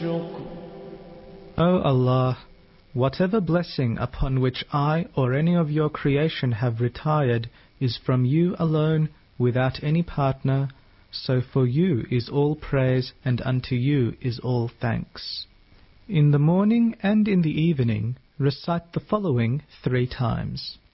O Allah, whatever blessing upon which I or any of your creation have retired is from you alone without any partner, so for you is all praise and unto you is all thanks. In the morning and in the evening recite the following 3 times.